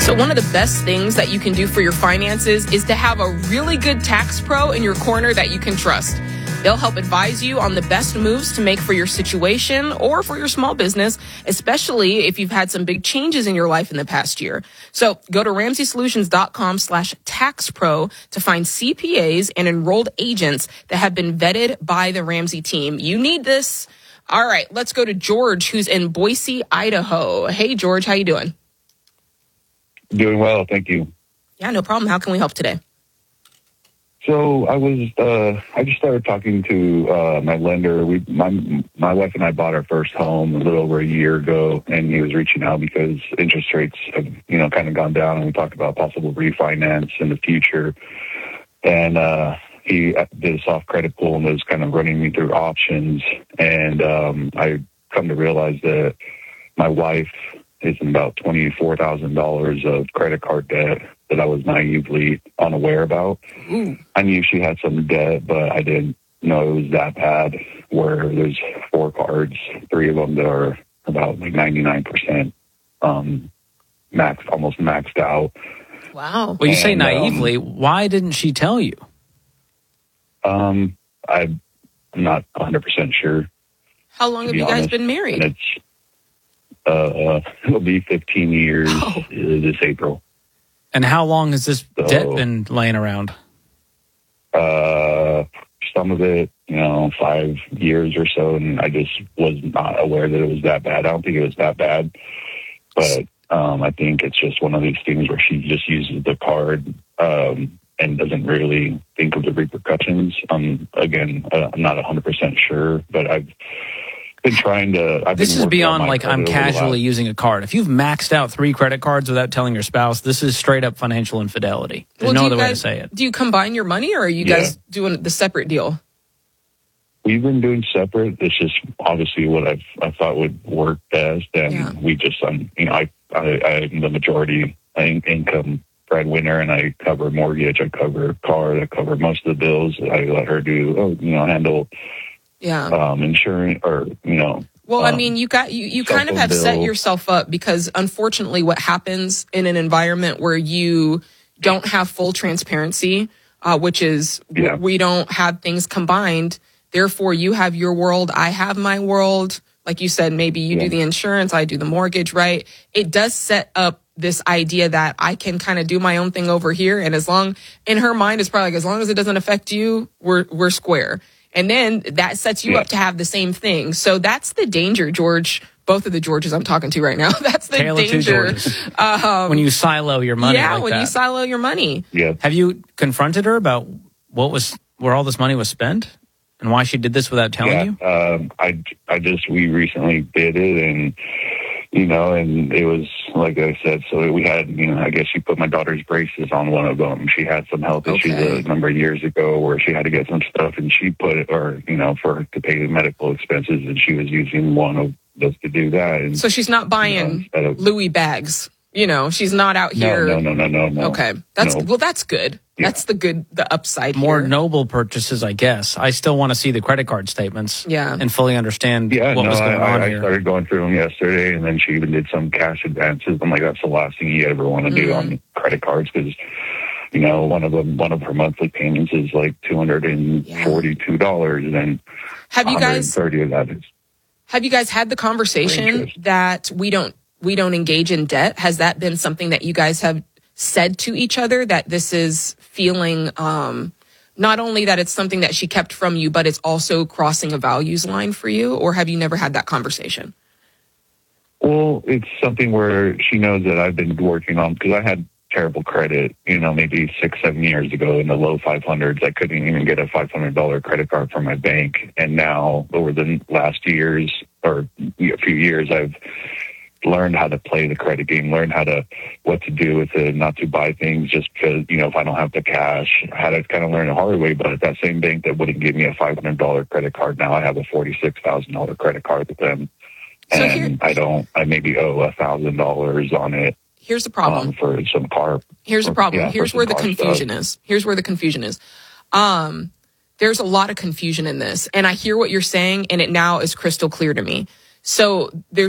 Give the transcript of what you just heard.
So one of the best things that you can do for your finances is to have a really good tax pro in your corner that you can trust. They'll help advise you on the best moves to make for your situation or for your small business, especially if you've had some big changes in your life in the past year. So go to RamseySolutions.com/taxpro to find CPAs and enrolled agents that have been vetted by the Ramsey team. You need this. All right, let's go to George, who's in Boise, Idaho. Hey, George, how you doing? Doing well, thank you. Yeah, no problem. How can we help today? So I just started talking to my lender. My wife and I bought our first home a little over a year ago, and he was reaching out because interest rates have, kind of gone down, and we talked about possible refinance in the future. And he did a soft credit pull and was kind of running me through options. And I come to realize that my wife is in about $24,000 of credit card debt that I was naively unaware about. Ooh. I knew she had some debt, but I didn't know it was that bad, where there's 4 cards, 3 of them that are about like 99% almost maxed out. Wow. Well, you say naively. Why didn't she tell you? I'm not 100% sure. How long have you guys been married? And it'll be 15 years this April. And how long has this debt been laying around? Some of it, 5 years or so, and I just was not aware that it was that bad. I don't think it was that bad, but I think it's just one of these things where she just uses the card and doesn't really think of the repercussions. Again, I'm not 100% sure, but I've been trying to. This is beyond like I'm casually using a card. If you've maxed out 3 credit cards without telling your spouse, this is straight up financial infidelity. There's no other way to say it. Do you combine your money, or are you guys doing the separate deal? We've been doing separate. It's just obviously what I thought would work best, and we just I'm the majority income breadwinner, and I cover mortgage, I cover car, I cover most of the bills. I let her do handle. Insurance or, Well, I mean, you kind of have set yourself up, because unfortunately what happens in an environment where you don't have full transparency, which is we don't have things combined. Therefore, you have your world, I have my world. Like you said, maybe you do the insurance, I do the mortgage, right? It does set up this idea that I can kind of do my own thing over here. And in her mind, it's probably like, as long as it doesn't affect you, we're square. And then that sets you up to have the same thing. So that's the danger, George. Both of the Georges I'm talking to right now. That's the danger. When you silo your money you silo your money. Yeah. Have you confronted her about where all this money was spent and why she did this without telling you? We recently did it, and and it was, like I said, so we had, I guess she put my daughter's braces on one of them. She had some health issues a number of years ago where she had to get some stuff, and she put it, for her to pay the medical expenses, and she was using one of those to do that. And, so she's not buying Louis bags. She's not out here. No. Okay. That's good. Yeah. That's the upside More here. noble purchases, I guess. I still want to see the credit card statements and fully understand what was going on here. I started going through them yesterday, and then she even did some cash advances. I'm like, that's the last thing you ever want to do on credit cards, because, one of her monthly payments is like $242, and have you guys $130 of that is. Have you guys had the conversation that we don't engage in debt? Has that been something that you guys have said to each other, that this is feeling not only that it's something that she kept from you, but it's also crossing a values line for you? Or have you never had that conversation? Well, it's something where she knows that I've been working on, because I had terrible credit, maybe 6-7 years ago in the low 500s. I couldn't even get a $500 credit card from my bank. And now over the last years or a few years, I've learned how to play the credit game, learned what to do with it, not to buy things just because, if I don't have the cash. I had to kind of learn the hard way, but at that same bank that wouldn't give me a $500 credit card, now I have a $46,000 credit card with them. And I maybe owe $1,000 on it. Here's the problem. For some car. Here's the problem. Here's where the confusion is. Here's where the confusion is. There's a lot of confusion in this, and I hear what you're saying, and it now is crystal clear to me. So there's